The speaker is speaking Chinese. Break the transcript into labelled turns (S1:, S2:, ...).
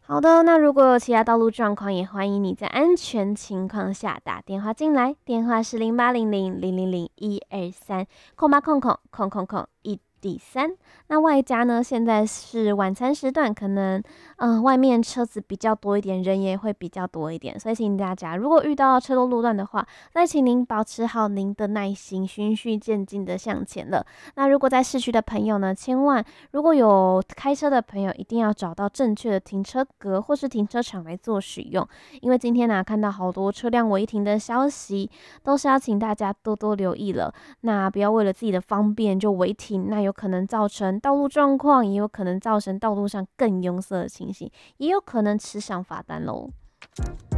S1: 好的，那如果有其他道路状况，也欢迎你在安全情况下打电话进来，电话是0800000123空80001D3。那外加呢，现在是晚餐时段，可能外面车子比较多一点，人也会比较多一点，所以请大家如果遇到车多路段的话，再请您保持好您的耐心，循序渐进的向前了。那如果在市区的朋友呢，千万如果有开车的朋友，一定要找到正确的停车格或是停车场来做使用。因为今天呢、看到好多车辆违停的消息，都是要请大家多多留意了。那不要为了自己的方便就违停，那有可能造成道路状况，也有可能造成道路上更拥塞的情形，也有可能吃上罚单喽。